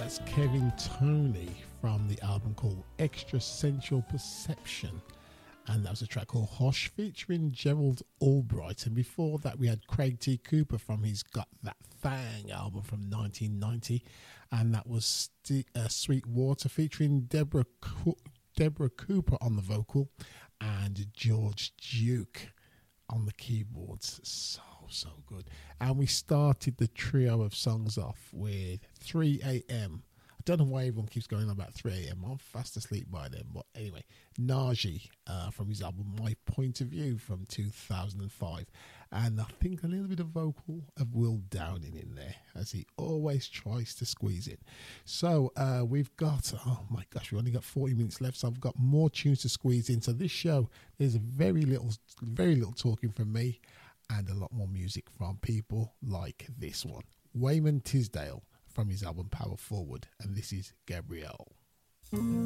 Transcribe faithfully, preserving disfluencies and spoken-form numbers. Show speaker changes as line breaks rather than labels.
That's Kevin Toney from the album called Extrasensual Perception. And that was a track called Hosh featuring Gerald Albright. And before that, we had Craig T. Cooper from his Got That Thang album from nineteen ninety. And that was St- uh, Sweet Water featuring Deborah, Co- Deborah Cooper on the vocal and George Duke on the keyboards. So, so good. And we started the trio of songs off with three a.m. I don't know why everyone keeps going on about three a.m. I'm fast asleep by then. But anyway, Naji uh, from his album My Point of View from two thousand five. And I think a little bit of vocal of Will Downing in there, as he always tries to squeeze in. So uh, we've got, oh my gosh, we've only got forty minutes left, so I've got more tunes to squeeze in. So this show, there's very little, very little talking from me and a lot more music from people like this one. Wayman Tisdale from his album Power Forward, and this is Gabrielle.